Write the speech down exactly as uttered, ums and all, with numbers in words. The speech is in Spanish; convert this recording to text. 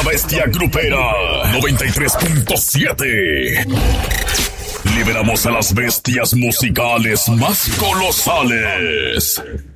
bestia grupera noventa y tres punto siete. Liberamos a las bestias musicales más colosales.